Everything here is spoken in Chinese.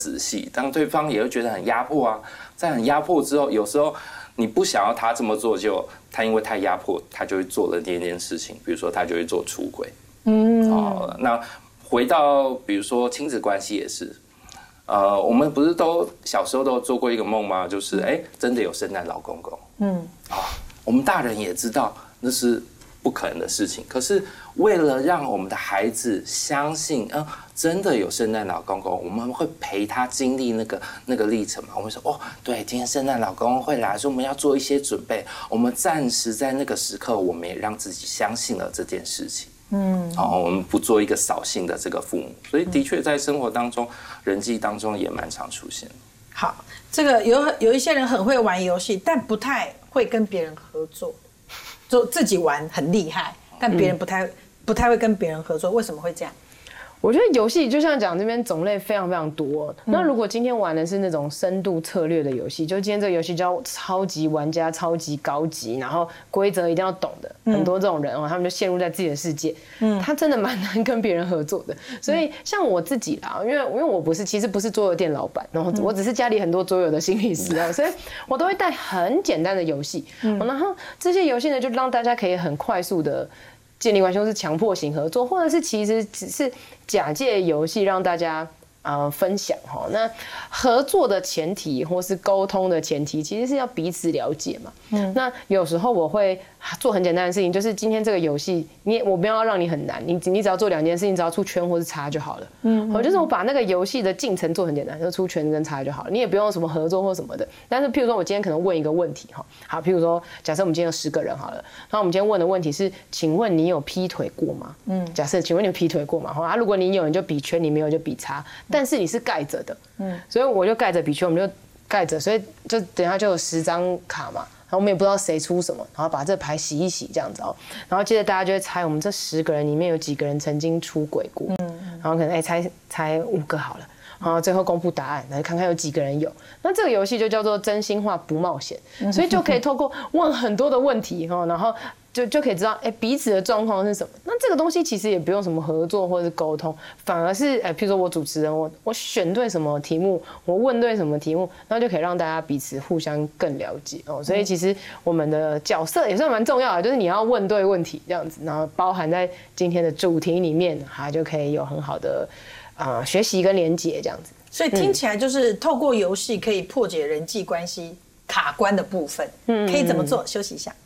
仔细，当对方也会觉得很压迫啊。在很压迫之后，有时候你不想要他这么做，就他因为太压迫，他就会做了那件事情，比如说他就会做出轨。那回到比如说亲子关系也是，我们不是都小时候都做过一个梦吗？就是真的有圣诞老公公。我们大人也知道那是不可能的事情，可是为了让我们的孩子相信，真的有圣诞老公公，我们会陪他经历那个历程嘛。我们说，对，今天圣诞老公公会来，所以我们要做一些准备。我们暂时在那个时刻，我们也让自己相信了这件事情。我们不做一个扫兴的这个父母，所以的确在生活当中、人际当中也蛮常出现。 好，这个有一些人很会玩游戏，但不太会跟别人合作，就自己玩很厉害，但别人不太会跟别人合作，为什么会这样？ 我觉得游戏就像讲这边种类非常非常多。那如果今天玩的是那种深度策略的游戏，就今天这个游戏叫超级玩家、超级高级，然后规则一定要懂的，很多这种人他们就陷入在自己的世界，他真的蛮难跟别人合作的。所以像我自己啦，因为我其实不是桌游店老板，然后我只是家里很多桌游的心理师啊，所以我都会带很简单的游戏，然后这些游戏呢就让大家可以很快速的建立关系，或是强迫型合作，或者是其实只是假借游戏让大家分享哈。那合作的前提或是沟通的前提，其实是要彼此了解嘛。那有时候我会做很简单的事情，就是今天这个游戏，我不要让你很难，你只要做2件事情，只要出圈或是叉就好了。就是我把那个游戏的进程做很简单，就出圈跟叉就好了，你也不用什么合作或什么的。但是譬如说我今天可能问一个问题哈，好，譬如说假设我们今天有10个人好了，那我们今天问的问题是，请问你有劈腿过吗？假设请问你有劈腿过吗？如果你有，你就比圈，你没有就比叉，但是你是盖着的，所以我就盖着比圈，我们就盖着，所以就等一下就有10张卡嘛。然后我们也不知道谁出什么，然后把这牌洗一洗这样子然后接着大家就会猜我们这10个人里面有几个人曾经出轨过，然后可能猜5个好了，然后最后公布答案，来看看有几个人有。那这个游戏就叫做真心话不冒险，所以就可以透过问很多的问题然后就可以知道彼此的状况是什么。那这个东西其实也不用什么合作或是沟通，反而是譬如说我主持人，我选对什么题目，我问对什么题目，然后就可以让大家彼此互相更了解所以其实我们的角色也算蛮重要的，就是你要问对问题这样子，然后包含在今天的主题里面，就可以有很好的学习跟连结这样子。 所以听起来就是透过游戏可以破解人际关系卡关的部分，可以怎么做？休息一下。